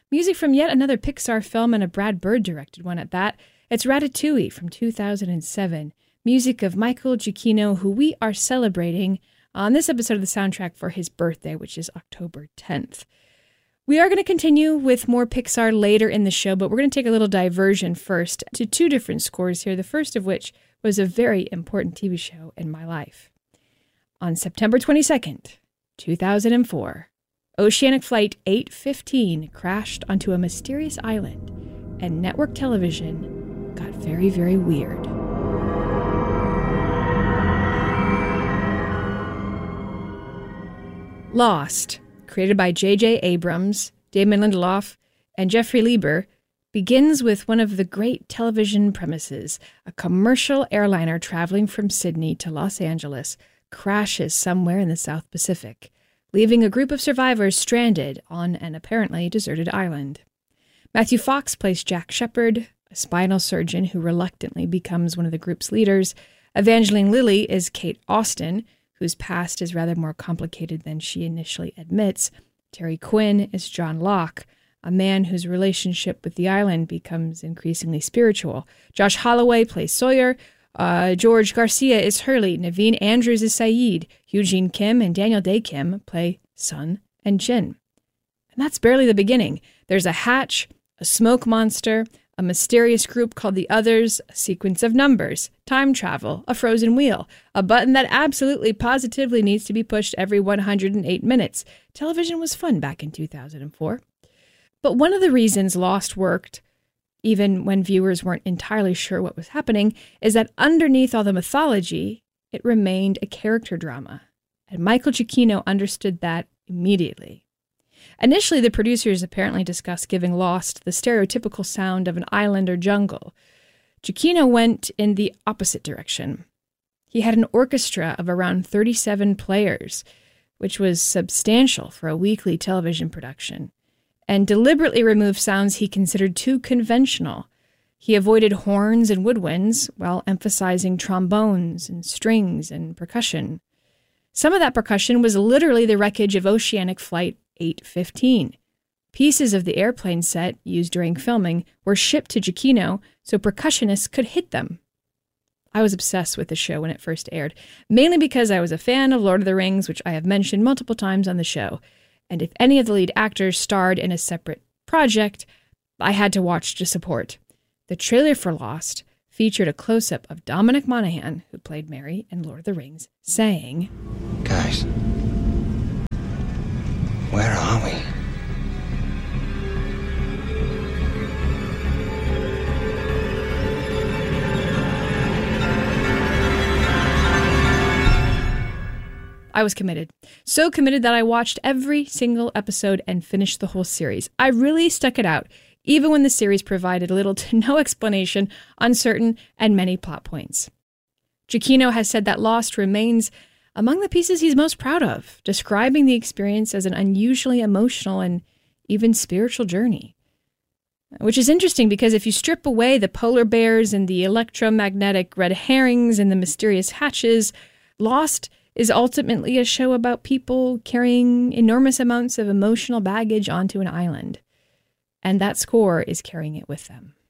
Music from yet another Pixar film, and a Brad Bird-directed one at that. It's Ratatouille from 2007. Music of Michael Giacchino, who we are celebrating on this episode of the soundtrack for his birthday, which is October 10th. We are going to continue with more Pixar later in the show, but we're going to take a little diversion first to two different scores here, the first of which was a very important TV show in my life. On September 22nd, 2004, Oceanic Flight 815 crashed onto a mysterious island, and network television got very, very weird. Lost, created by J.J. Abrams, Damon Lindelof, and Jeffrey Lieber, begins with one of the great television premises. A commercial airliner traveling from Sydney to Los Angeles crashes somewhere in the South Pacific, leaving a group of survivors stranded on an apparently deserted island. Matthew Fox plays Jack Shepard, a spinal surgeon who reluctantly becomes one of the group's leaders. Evangeline Lilly is Kate Austin, whose past is rather more complicated than she initially admits. Terry Quinn is John Locke, a man whose relationship with the island becomes increasingly spiritual. Josh Holloway plays Sawyer. George Garcia is Hurley. Naveen Andrews is Saeed. Eugene Kim and Daniel Day Kim play Sun and Jin. And that's barely the beginning. There's a hatch, a smoke monster, a mysterious group called the Others, a sequence of numbers, time travel, a frozen wheel, a button that absolutely positively needs to be pushed every 108 minutes. Television was fun back in 2004. But one of the reasons Lost worked, even when viewers weren't entirely sure what was happening, is that underneath all the mythology, it remained a character drama. And Michael Giacchino understood that immediately. Initially, the producers apparently discussed giving Lost the stereotypical sound of an island or jungle. Giacchino went in the opposite direction. He had an orchestra of around 37 players, which was substantial for a weekly television production, and deliberately removed sounds he considered too conventional. He avoided horns and woodwinds while emphasizing trombones and strings and percussion. Some of that percussion was literally the wreckage of Oceanic Flight 815. Pieces of the airplane set used during filming were shipped to Giacchino so percussionists could hit them. I was obsessed with the show when it first aired, mainly because I was a fan of Lord of the Rings, which I have mentioned multiple times on the show. And if any of the lead actors starred in a separate project, I had to watch to support. The trailer for Lost featured a close-up of Dominic Monaghan, who played Merry in Lord of the Rings, saying, "Guys, where are we?" I was committed. So committed that I watched every single episode and finished the whole series. I really stuck it out, even when the series provided little to no explanation on certain and many plot points. Giacchino has said that Lost remains among the pieces he's most proud of, describing the experience as an unusually emotional and even spiritual journey. Which is interesting because if you strip away the polar bears and the electromagnetic red herrings and the mysterious hatches, Lost is ultimately a show about people carrying enormous amounts of emotional baggage onto an island. And that score is carrying it with them.